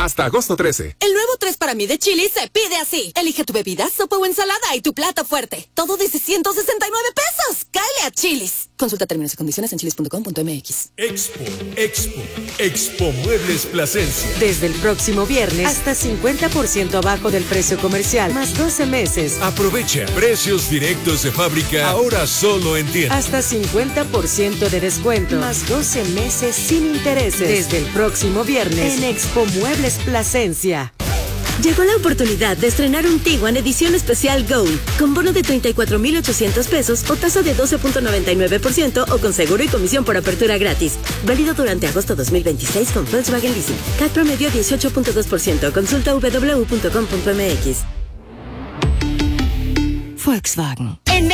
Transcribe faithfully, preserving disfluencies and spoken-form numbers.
Hasta agosto trece. El nuevo tres para mí de Chili's se pide así. Elige tu bebida, sopa o ensalada y tu plato fuerte. Todo desde ciento sesenta y nueve pesos. ¡Cáele a Chili's! Consulta términos y condiciones en chilis punto com punto m x. Expo, Expo, Expo Muebles Plasencia. Desde el próximo viernes hasta cincuenta por ciento abajo del precio comercial, más doce meses. Aprovecha precios directos de fábrica, ahora solo en tienda. Hasta cincuenta por ciento de descuento, más doce meses sin intereses. Desde el próximo viernes en Expo Muebles Plasencia. Llegó la oportunidad de estrenar un Tiguan edición especial Gold, con bono de treinta y cuatro mil ochocientos pesos o tasa de doce punto noventa y nueve por ciento o con seguro y comisión por apertura gratis. Válido durante agosto dos mil veintiséis con Volkswagen Leasing. C A T promedio dieciocho punto dos por ciento. Consulta w w w punto com punto m x. Volkswagen.